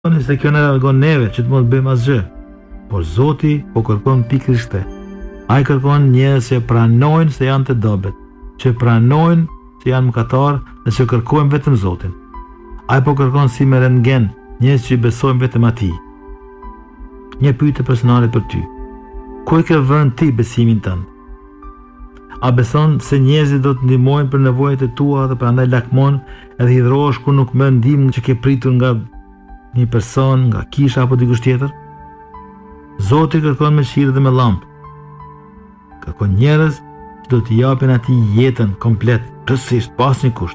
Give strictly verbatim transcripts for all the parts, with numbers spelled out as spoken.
se kjo na largon neve që të mos bëjmë asgjë. Por Zoti po kërkon pikërisht këtë. Ai kërkon njerëz që pranojnë se janë të dobët, që pranojnë se janë mëkatar dhe që kërkojnë vetëm Zotin. Ai po kërkon si me rentgen njerëz që besojnë vetëm atij. Një pyetje personale për ty. Ku e ke vënë ti besimin tënd? A beson se njerëzit do të ndihmojnë për nevojat e tua dhe prandaj lakmon edhe hidhrohesh kur nuk më ndihmë që ke pritur nga një person, nga kisha apo dikush tjetër? Zoti kërkon me qire dhe me llampë. Kërkon njerëz që do t'i japin atij jetën komplet, plotësisht, pa asnjë kusht.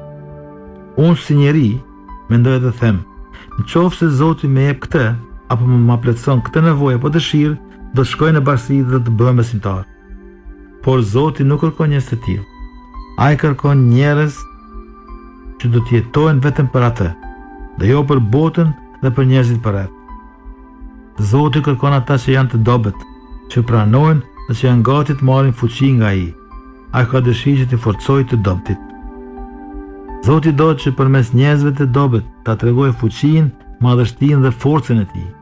Unë si njeri, mendoj dhe them, në qoftë se Zoti më jep këtë, apo më ma plotëson këtë nevojë apo dëshirë, do të shkoj në bashkësi dhe të bëhem besimtar. Por Zoti nuk kërkon njerëz të tillë. Ai kërkon njerëz që do të jetojnë vetëm për atë, dhe jo për botën dhe për njerëzit përreth. Zoti kërkon ata që janë të dobët, që pranojnë dhe që janë gati të marrin fuqi nga ai. Ai ka dëshirë që t'i forcojë të dobëtit. Zoti do që përmes njerëzve të dobët ta tregojë fuqinë, madhështinë dhe forcën e tij.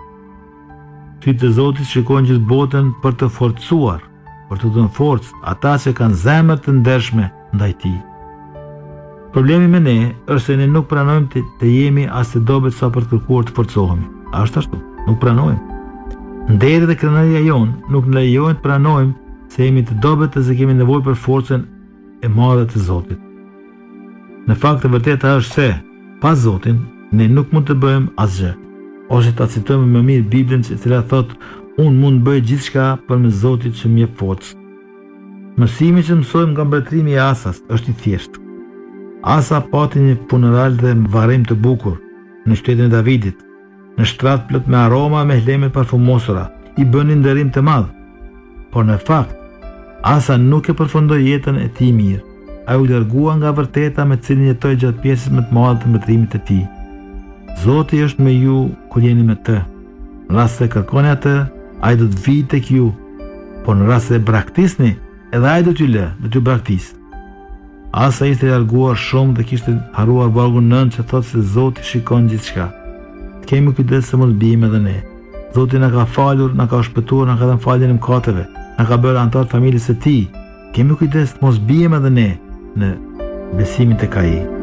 Sytë e Zotit shikojnë gjithë botën për të forcuar, për të dhënë forcë ata që kanë zemër të ndershme ndaj tij. Problemi me ne është se ne nuk pranojmë të, të jemi as të dobët sa për të kërkuar të forcohemi. A është ashtu? Nuk pranojmë. Nderi dhe krenaria jonë nuk në lejojnë të pranojmë se jemi të dobët dhe se kemi nevojë për forcën e madhe të Zotit. Në fakt e vërteta është se, pas Zotin, ne nuk mund të bëjmë asgjë. Ose ta citojmë më mirë Biblën që cila thotë, unë mund të bëj gjithçka përmes Zotit që më jep forcë. Mësimi që mësojmë nga mbretërimi i Asas është i thjeshtë. Asa pati një funeral dhe varrim të bukur në shtetin e Davidit, në shtrat plot me aroma me hleme parfumosura, i bënin nderim të madh. Por në fakt, Asa nuk e përfundoi jetën e tij mirë. Ai u largua nga vërteta me cilin jetoi gjatë pjesës më të madhe të mbretërimit të tij. Zoti është me ju kur jeni me të. Në rast se kërkoni atë, ai do të vijë tek ju. Por në rast se braktisni, edhe ai do t'ju lë, do t'ju braktisë. Asa ishte larguar shumë dhe kishte haruar vargun nënt që thotë se Zoti shikon gjithçka. Kemi kujdes se mos bijmë edhe ne. Zoti na ka falur, na ka shpëtuar, na ka dhënë faljen e mëkateve, na ka bërë antar të familjes së tij. Kemi kujdes mos bijmë edhe ne në besimin tek ai.